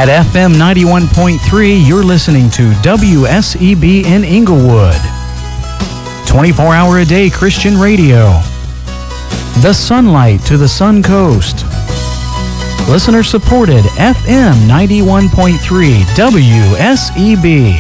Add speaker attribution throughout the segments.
Speaker 1: At FM 91.3, you're listening to WSEB in Inglewood. 24-hour-a-day Christian radio. The sunlight to the Sun Coast. Listener-supported FM 91.3 WSEB.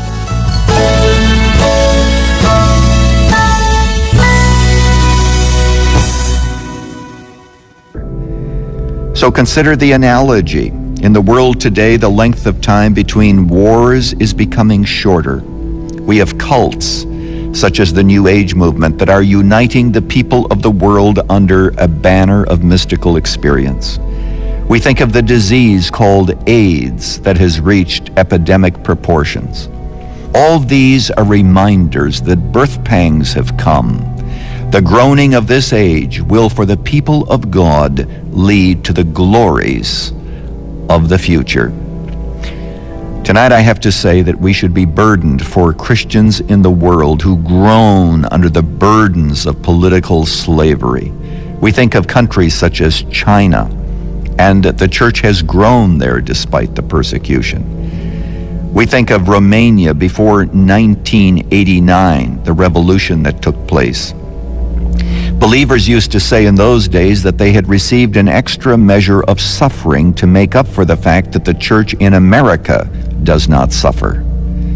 Speaker 2: So consider the analogy. In the world today, the length of time between wars is becoming shorter. We have cults, such as the New Age movement, that are uniting the people of the world under a banner of mystical experience. We think of the disease called AIDS that has reached epidemic proportions. All these are reminders that birth pangs have come. The groaning of this age will, for the people of God, lead to the glories of the future. Tonight I have to say that we should be burdened for Christians in the world who groan under the burdens of political slavery. We think of countries such as China, and the church has grown there despite the persecution. We think of Romania before 1989, the revolution that took place. Believers used to say in those days that they had received an extra measure of suffering to make up for the fact that the church in America does not suffer.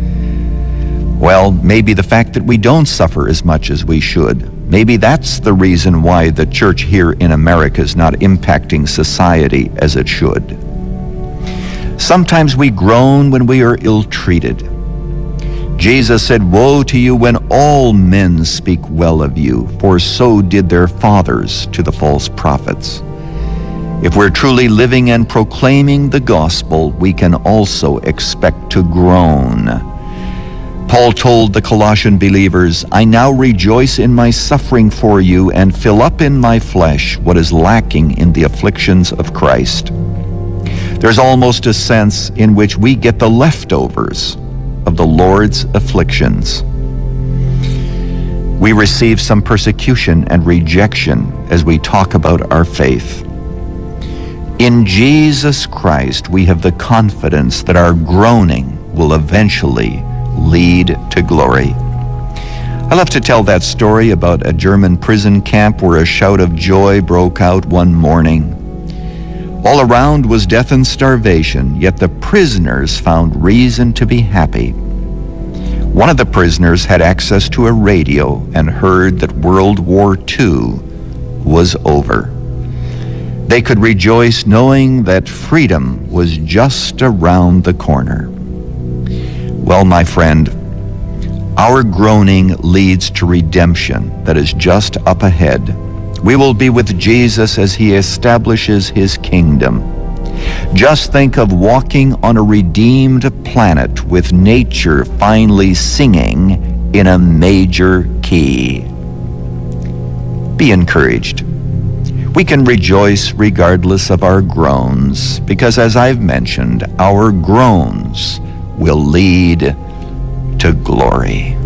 Speaker 2: Well, maybe the fact that we don't suffer as much as we should, maybe that's the reason why the church here in America is not impacting society as it should. Sometimes we groan when we are ill-treated. Jesus said, "Woe to you when all men speak well of you, for so did their fathers to the false prophets." If we're truly living and proclaiming the gospel, we can also expect to groan. Paul told the Colossian believers, "I now rejoice in my suffering for you and fill up in my flesh what is lacking in the afflictions of Christ." There's almost a sense in which we get the leftovers of the Lord's afflictions. We receive some persecution and rejection as we talk about our faith. In Jesus Christ, we have the confidence that our groaning will eventually lead to glory. I love to tell that story about a German prison camp where a shout of joy broke out one morning. All around was death and starvation, yet the prisoners found reason to be happy. One of the prisoners had access to a radio and heard that World War II was over. They could rejoice knowing that freedom was just around the corner. Well, my friend, our groaning leads to redemption that is just up ahead. We will be with Jesus as he establishes his kingdom. Just think of walking on a redeemed planet with nature finally singing in a major key. Be encouraged. We can rejoice regardless of our groans, because as I've mentioned, our groans will lead to glory.